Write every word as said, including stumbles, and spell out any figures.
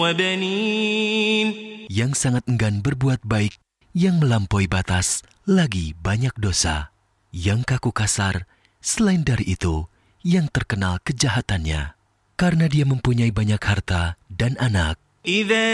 وبنين. Yang sangat enggan berbuat baik, yang melampaui batas, lagi banyak dosa. Yang kaku kasar, selain dari itu, yang terkenal kejahatannya. Karena dia mempunyai banyak harta dan anak. إذا